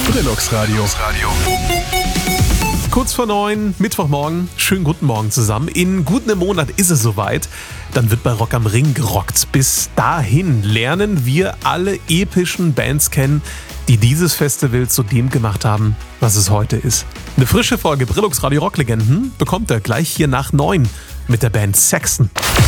Brillux Radio. Kurz vor 9, Mittwochmorgen. Schönen guten Morgen zusammen. In gut einem Monat ist es soweit. Dann wird bei Rock am Ring gerockt. Bis dahin lernen wir alle epischen Bands kennen, die dieses Festival zu dem gemacht haben, was es heute ist. Eine frische Folge Brillux Radio Rocklegenden bekommt ihr gleich hier nach 9 mit der Band Saxon.